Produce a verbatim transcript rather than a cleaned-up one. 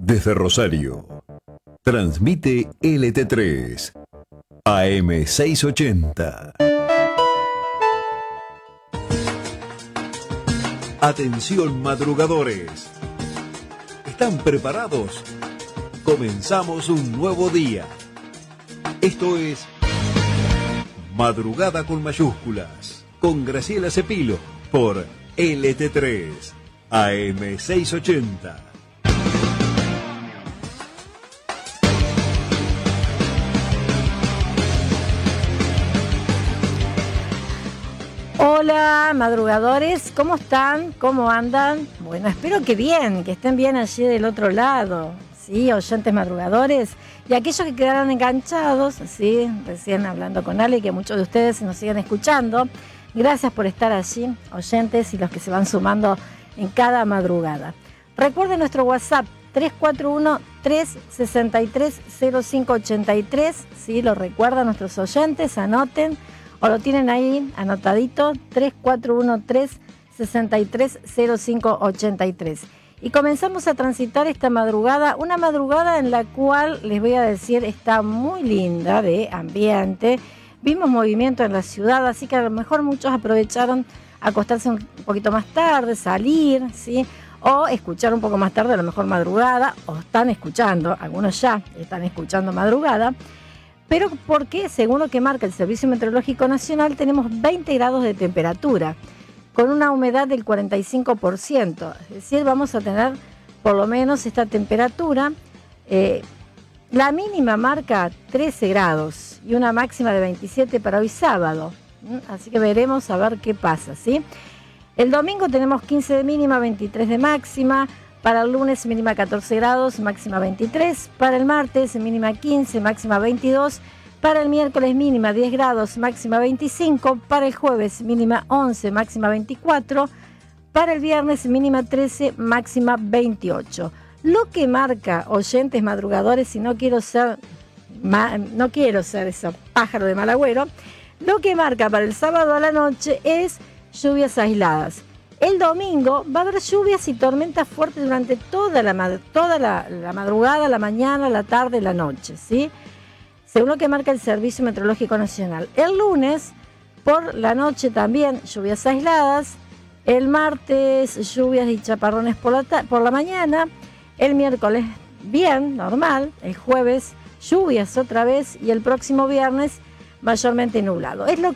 Desde Rosario, transmite L T tres, A M seiscientos ochenta. Atención madrugadores. ¿Están preparados? Comenzamos un nuevo día. Esto es Madrugada con mayúsculas, con Graciela Cepilo, por L T tres, A M seiscientos ochenta. Hola madrugadores, ¿cómo están? ¿Cómo andan? Bueno, espero que bien, que estén bien allí del otro lado, ¿sí? Oyentes madrugadores y aquellos que quedaron enganchados, ¿sí? Recién hablando con Ale, que muchos de ustedes nos siguen escuchando. Gracias por estar allí, oyentes y los que se van sumando en cada madrugada. Recuerden nuestro WhatsApp tres cuatro uno, tres seis tres, cero cinco ocho tres, ¿sí? Lo recuerdan nuestros oyentes, anoten. O lo tienen ahí anotadito, tres cuatro uno, tres seis tres, cero cinco ocho tres. Y comenzamos a transitar esta madrugada, una madrugada en la cual, les voy a decir, está muy linda de ambiente. Vimos movimiento en la ciudad, así que a lo mejor muchos aprovecharon a acostarse un poquito más tarde, salir, ¿sí? O escuchar un poco más tarde, a lo mejor madrugada, o están escuchando, algunos ya están escuchando madrugada. Pero porque, según lo que marca el Servicio Meteorológico Nacional, tenemos veinte grados de temperatura, con una humedad del cuarenta y cinco por ciento. Es decir, vamos a tener por lo menos esta temperatura. Eh, la mínima marca trece grados y una máxima de veintisiete para hoy sábado. ¿Mm? Así que veremos a ver qué pasa, ¿sí? El domingo tenemos quince de mínima, veintitrés de máxima. Para el lunes mínima catorce grados, máxima veintitrés. Para el martes mínima quince, máxima veintidós. Para el miércoles mínima diez grados, máxima veinticinco. Para el jueves mínima once, máxima veinticuatro. Para el viernes mínima trece, máxima veintiocho. Lo que marca, oyentes madrugadores, y no quiero ser, no quiero ser ese pájaro de mal agüero, lo que marca para el sábado a la noche es lluvias aisladas. El domingo va a haber lluvias y tormentas fuertes durante toda la, toda la, la madrugada, la mañana, la tarde, la noche, ¿sí? Según lo que marca el Servicio Meteorológico Nacional. El lunes, por la noche también, lluvias aisladas. El martes, lluvias y chaparrones por la, por la mañana. El miércoles, bien, normal. El jueves, lluvias otra vez. Y el próximo viernes, mayormente nublado. Es lo